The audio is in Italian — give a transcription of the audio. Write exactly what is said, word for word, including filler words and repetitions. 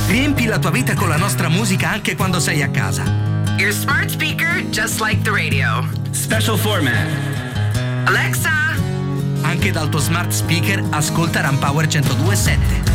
Riempi la tua vita con la nostra musica anche quando sei a casa. Your smart speaker just like the radio. Special format. Alexa. Anche dal tuo smart speaker ascolta Rampower centodue e sette.